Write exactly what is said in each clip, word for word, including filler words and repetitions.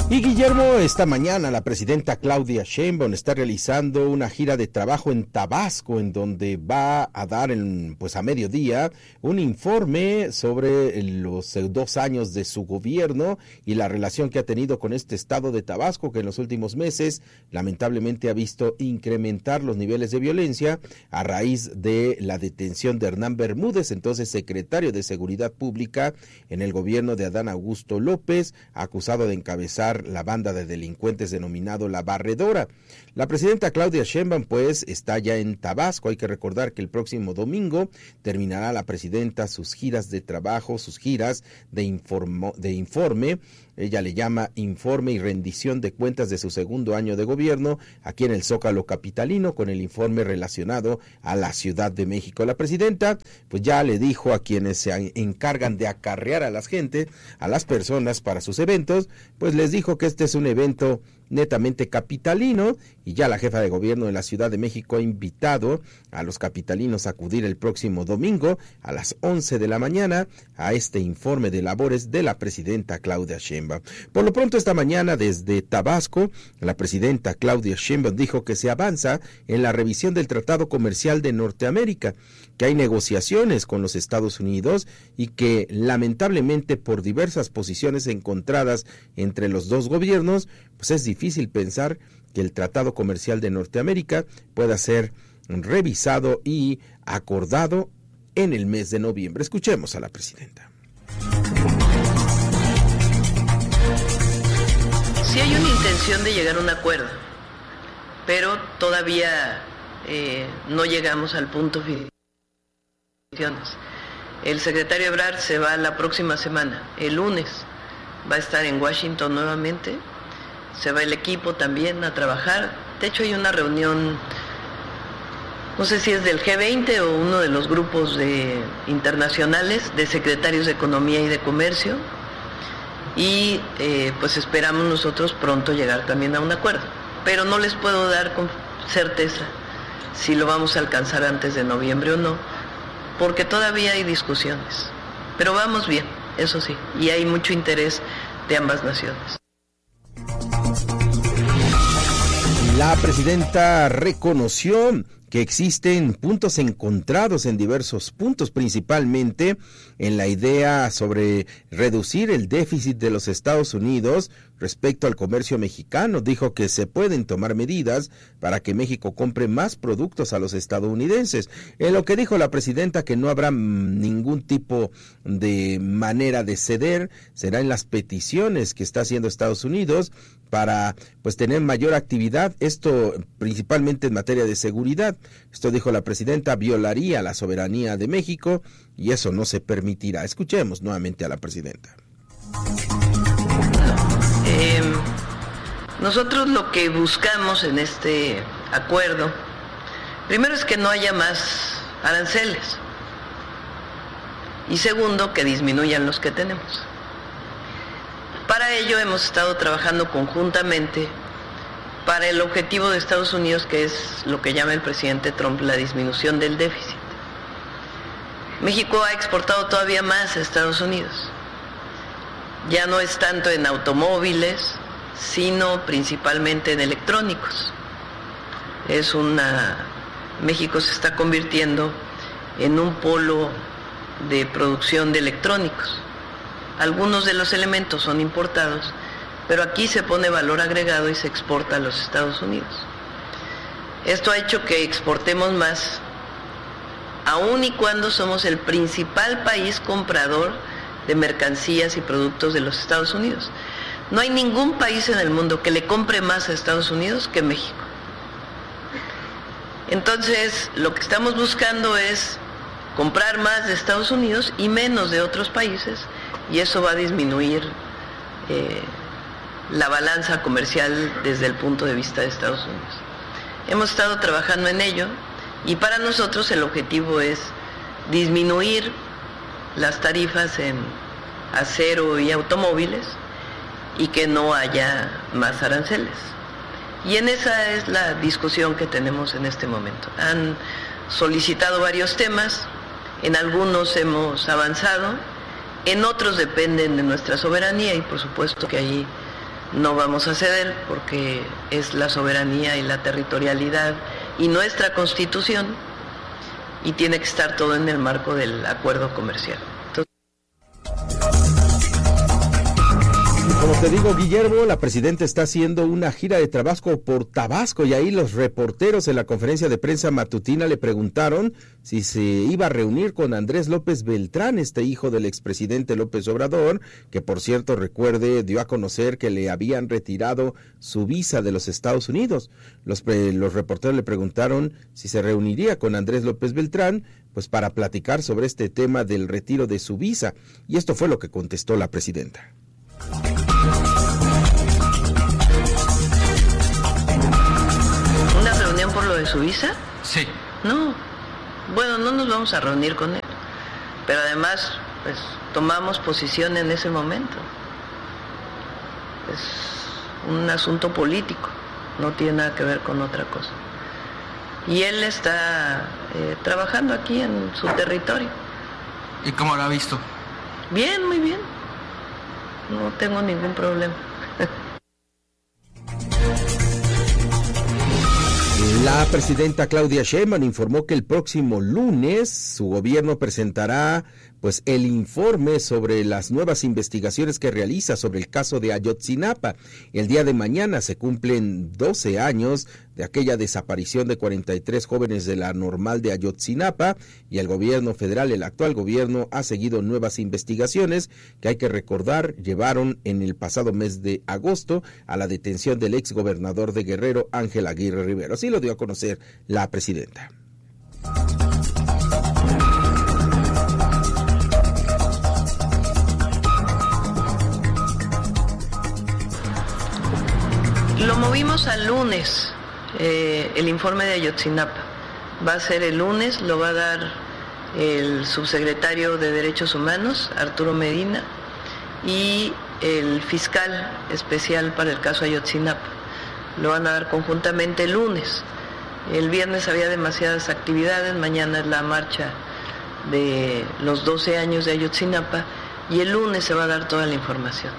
Y Guillermo, esta mañana la presidenta Claudia Sheinbaum está realizando una gira de trabajo en Tabasco, en donde va a dar, en, pues a mediodía, un informe sobre los dos años de su gobierno y la relación que ha tenido con este estado de Tabasco, que en los últimos meses lamentablemente ha visto incrementar los niveles de violencia a raíz de la detención de Hernán Bermúdez, entonces secretario de Seguridad Pública en el gobierno de Adán Augusto López, acusado de encabezar la banda de delincuentes denominado La Barredora. La presidenta Claudia Sheinbaum pues está ya en Tabasco. Hay que recordar que el próximo domingo terminará la presidenta sus giras de trabajo, sus giras de, informo, de informe. Ella le llama informe y rendición de cuentas de su segundo año de gobierno aquí en el Zócalo capitalino, con el informe relacionado a la Ciudad de México. La presidenta pues ya le dijo a quienes se encargan de acarrear a la gente, a las personas para sus eventos, pues les dijo que este es un evento netamente capitalino, y ya la jefa de gobierno de la Ciudad de México ha invitado a los capitalinos a acudir el próximo domingo a las once de la mañana a este informe de labores de la presidenta Claudia Sheinbaum. Por lo pronto, esta mañana desde Tabasco, la presidenta Claudia Sheinbaum dijo que se avanza en la revisión del Tratado Comercial de Norteamérica, que hay negociaciones con los Estados Unidos y que lamentablemente por diversas posiciones encontradas entre los dos gobiernos, pues es difícil pensar que el Tratado Comercial de Norteamérica pueda ser revisado y acordado en el mes de noviembre. Escuchemos a la presidenta. Sí hay una intención de llegar a un acuerdo, pero todavía eh, no llegamos al punto final. El secretario Ebrard se va la próxima semana, el lunes va a estar en Washington nuevamente, se va el equipo también a trabajar. De hecho hay una reunión, no sé si es del G veinte o uno de los grupos de internacionales de secretarios de Economía y de Comercio, y eh, pues esperamos nosotros pronto llegar también a un acuerdo, pero no les puedo dar con certeza si lo vamos a alcanzar antes de noviembre o no, porque todavía hay discusiones, pero vamos bien, eso sí, y hay mucho interés de ambas naciones. La presidenta reconoció que existen puntos encontrados en diversos puntos, principalmente en la idea sobre reducir el déficit de los Estados Unidos respecto al comercio mexicano. Dijo que se pueden tomar medidas para que México compre más productos a los estadounidenses. En lo que dijo la presidenta, que no habrá ningún tipo de manera de ceder, será en las peticiones que está haciendo Estados Unidos para pues tener mayor actividad, esto principalmente en materia de seguridad. Esto, dijo la presidenta, violaría la soberanía de México y eso no se permitirá. Escuchemos nuevamente a la presidenta. Eh, nosotros lo que buscamos en este acuerdo, primero es que no haya más aranceles y segundo, que disminuyan los que tenemos. Para ello hemos estado trabajando conjuntamente para el objetivo de Estados Unidos, que es lo que llama el presidente Trump la disminución del déficit. México ha exportado todavía más a Estados Unidos. Ya no es tanto en automóviles, sino principalmente en electrónicos. Es una... México se está convirtiendo en un polo de producción de electrónicos. Algunos de los elementos son importados, pero aquí se pone valor agregado y se exporta a los Estados Unidos. Esto ha hecho que exportemos más, aun y cuando somos el principal país comprador de mercancías y productos de los Estados Unidos. No hay ningún país en el mundo que le compre más a Estados Unidos que México. Entonces, lo que estamos buscando es comprar más de Estados Unidos y menos de otros países, y eso va a disminuir eh, la balanza comercial desde el punto de vista de Estados Unidos. Hemos estado trabajando en ello y para nosotros el objetivo es disminuir las tarifas en acero y automóviles y que no haya más aranceles. Y en esa es la discusión que tenemos en este momento. Han solicitado varios temas, en algunos hemos avanzado, en otros dependen de nuestra soberanía y por supuesto que ahí no vamos a ceder porque es la soberanía y la territorialidad y nuestra Constitución, y tiene que estar todo en el marco del acuerdo comercial. Entonces, como te digo, Guillermo, la presidenta está haciendo una gira de trabajo por Tabasco y ahí los reporteros en la conferencia de prensa matutina le preguntaron si se iba a reunir con Andrés López Beltrán, este hijo del expresidente López Obrador, que por cierto, recuerde, dio a conocer que le habían retirado su visa de los Estados Unidos. Los, los reporteros le preguntaron si se reuniría con Andrés López Beltrán, pues para platicar sobre este tema del retiro de su visa, y esto fue lo que contestó la presidenta. ¿Una reunión por lo de su visa? Sí. No, bueno, no nos vamos a reunir con él, pero además, pues, tomamos posición en ese momento. Es un asunto político, no tiene nada que ver con otra cosa. Y él está eh, trabajando aquí en su territorio. ¿Y cómo lo ha visto? Bien, muy bien. No tengo ningún problema. La presidenta Claudia Sheinbaum informó que el próximo lunes su gobierno presentará pues el informe sobre las nuevas investigaciones que realiza sobre el caso de Ayotzinapa. El día de mañana se cumplen doce años de aquella desaparición de cuarenta y tres jóvenes de la Normal de Ayotzinapa, y el gobierno federal, el actual gobierno, ha seguido nuevas investigaciones que, hay que recordar, llevaron en el pasado mes de agosto a la detención del ex gobernador de Guerrero, Ángel Aguirre Rivero. Así lo dio a conocer la presidenta. Lo movimos al lunes, eh, el informe de Ayotzinapa. Va a ser el lunes, lo va a dar el subsecretario de Derechos Humanos, Arturo Medina, y el fiscal especial para el caso Ayotzinapa. Lo van a dar conjuntamente el lunes. El viernes había demasiadas actividades, mañana es la marcha de los doce años de Ayotzinapa, y el lunes se va a dar toda la información.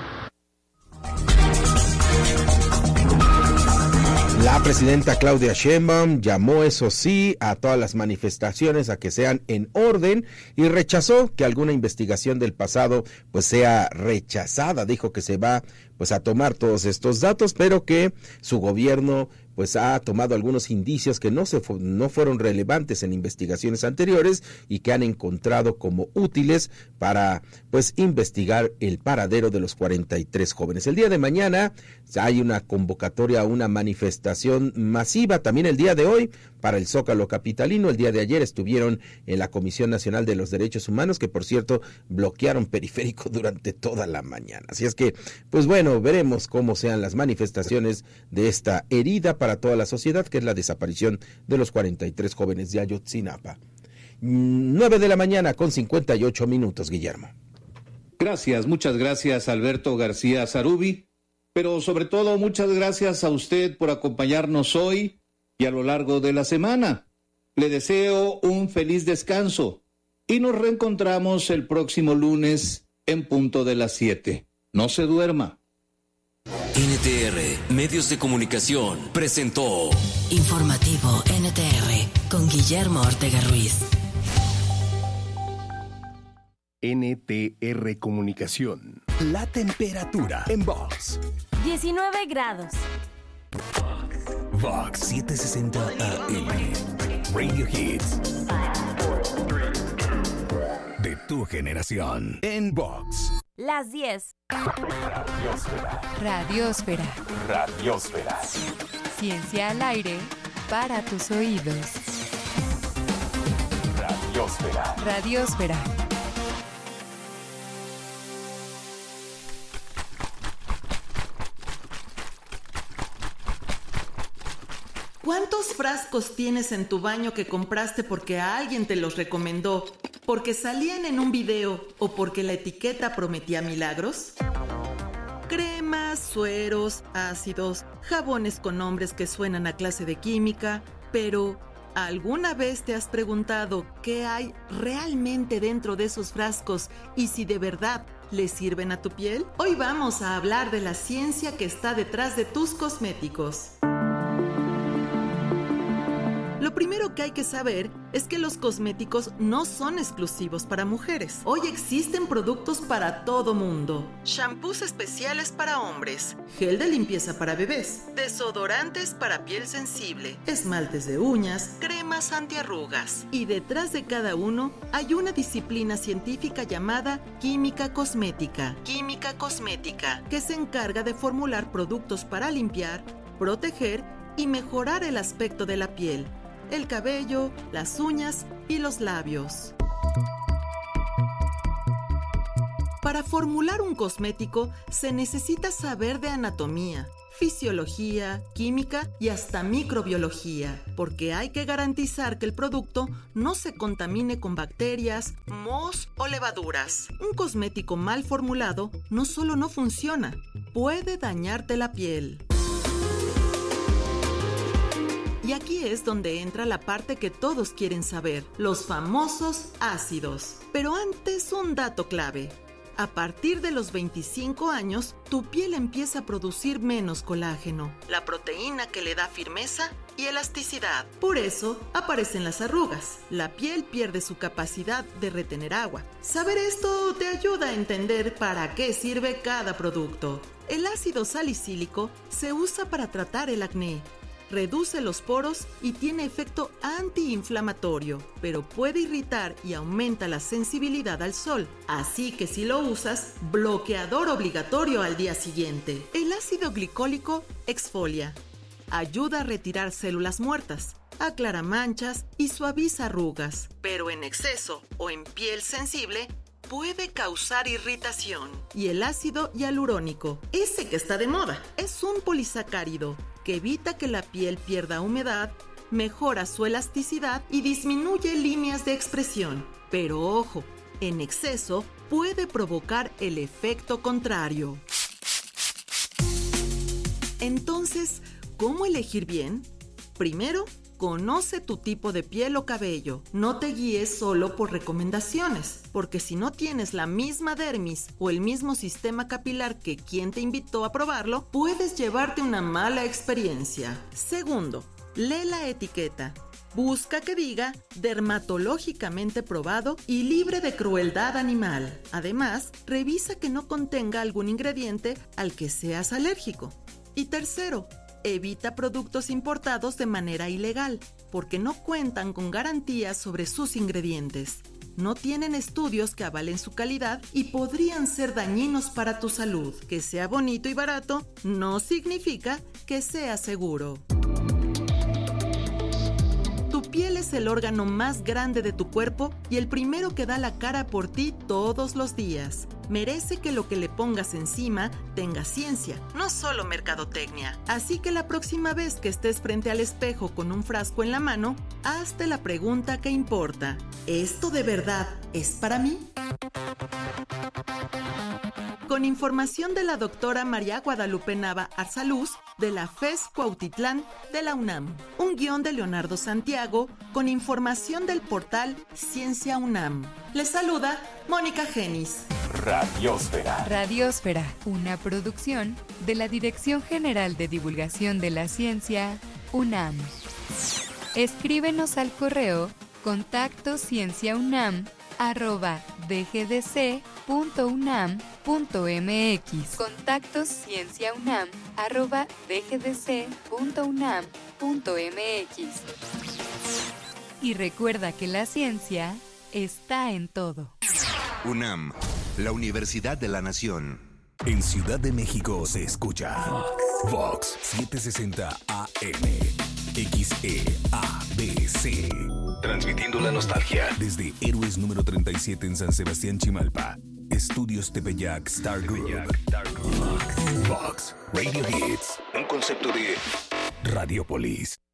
La presidenta Claudia Sheinbaum llamó, eso sí, a todas las manifestaciones a que sean en orden y rechazó que alguna investigación del pasado pues sea rechazada. Dijo que se va pues a tomar todos estos datos, pero que su gobierno pues ha tomado algunos indicios que no se fu- no fueron relevantes en investigaciones anteriores y que han encontrado como útiles para pues investigar el paradero de los cuarenta y tres jóvenes. El día de mañana hay una convocatoria a una manifestación masiva, también el día de hoy para el Zócalo capitalino. El día de ayer estuvieron en la Comisión Nacional de los Derechos Humanos, que por cierto bloquearon Periférico durante toda la mañana. Así es que, pues bueno, veremos cómo sean las manifestaciones de esta herida para toda la sociedad, que es la desaparición de los cuarenta y tres jóvenes de Ayotzinapa. nueve de la mañana con cincuenta y ocho minutos, Guillermo. Gracias, muchas gracias, Alberto García Zarubi, pero sobre todo muchas gracias a usted por acompañarnos hoy y a lo largo de la semana. Le deseo un feliz descanso y nos reencontramos el próximo lunes en punto de las siete. No se duerma. N T R, Medios de Comunicación, presentó Informativo N T R con Guillermo Ortega Ruiz. N T R Comunicación. La temperatura en Vox. diecinueve grados. Vox setecientos sesenta A M. Radio Hits. De tu generación. En Vox. Las diez. Radiosfera. Radiosfera. Radiosfera. Ciencia al aire para tus oídos. Radiosfera. Radiosfera. ¿Cuántos frascos tienes en tu baño que compraste porque alguien te los recomendó, porque salían en un video o porque la etiqueta prometía milagros? Cremas, sueros, ácidos, jabones con nombres que suenan a clase de química, pero ¿alguna vez te has preguntado qué hay realmente dentro de esos frascos y si de verdad ¿Le sirven a tu piel? Hoy vamos a hablar de la ciencia que está detrás de tus cosméticos. Lo primero que hay que saber es que los cosméticos no son exclusivos para mujeres. Hoy existen productos para todo mundo. Shampoos especiales para hombres, gel de limpieza para bebés, desodorantes para piel sensible, esmaltes de uñas, cremas antiarrugas. Y detrás de cada uno hay una disciplina científica llamada química cosmética. Química cosmética, que se encarga de formular productos para limpiar, proteger y mejorar el aspecto de la piel, el cabello, las uñas y los labios. Para formular un cosmético se necesita saber de anatomía, fisiología, química y hasta microbiología, porque hay que garantizar que el producto no se contamine con bacterias, mohos o levaduras. Un cosmético mal formulado no solo no funciona, puede dañarte la piel. Y aquí es donde entra la parte que todos quieren saber, los famosos ácidos. Pero antes, un dato clave. A partir de los veinticinco años, tu piel empieza a producir menos colágeno, la proteína que le da firmeza y elasticidad. Por eso aparecen las arrugas. La piel pierde su capacidad de retener agua. Saber esto te ayuda a entender para qué sirve cada producto. El ácido salicílico se usa para tratar el acné. Reduce los poros y tiene efecto antiinflamatorio, pero puede irritar y aumenta la sensibilidad al sol. Así que si lo usas, bloqueador obligatorio al día siguiente. El ácido glicólico exfolia. Ayuda a retirar células muertas, aclara manchas y suaviza arrugas. Pero en exceso o en piel sensible, puede causar irritación. Y el ácido hialurónico, ese que está de moda, es un polisacárido que evita que la piel pierda humedad, mejora su elasticidad y disminuye líneas de expresión. Pero ojo, en exceso puede provocar el efecto contrario. Entonces, ¿cómo elegir bien? Primero, conoce tu tipo de piel o cabello. No te guíes solo por recomendaciones, porque si no tienes la misma dermis o el mismo sistema capilar que quien te invitó a probarlo, puedes llevarte una mala experiencia. Segundo, lee la etiqueta. Busca que diga dermatológicamente probado y libre de crueldad animal. Además, revisa que no contenga algún ingrediente al que seas alérgico. Y tercero, evita productos importados de manera ilegal, porque no cuentan con garantías sobre sus ingredientes. No tienen estudios que avalen su calidad y podrían ser dañinos para tu salud. Que sea bonito y barato no significa que sea seguro. Tu piel es el órgano más grande de tu cuerpo y el primero que da la cara por ti todos los días. Merece que lo que le pongas encima tenga ciencia, no solo mercadotecnia. Así que la próxima vez que estés frente al espejo con un frasco en la mano, hazte la pregunta que importa. ¿Esto de verdad es para mí? Con información de la doctora María Guadalupe Nava Arzaluz, de la FES Cuautitlán de la UNAM. Un guión de Leonardo Santiago, con información del portal Ciencia UNAM. Les saluda Mónica Genis. Radiósfera. Radiósfera, una producción de la Dirección General de Divulgación de la Ciencia, UNAM. Escríbenos al correo contacto cienciaunam arroba dgdc punto unam punto mx. Contacto cienciaunam arroba dgdc punto unam punto mx. Y recuerda que la ciencia está en todo. UNAM, la Universidad de la Nación. En Ciudad de México se escucha Vox, Vox setecientos sesenta A M, X E A B C. Transmitiendo la nostalgia desde Héroes número treinta y siete en San Sebastián, Chimalpa. Estudios Tepeyac Star Group. Vox Radio Hits, un concepto de Radiopolis.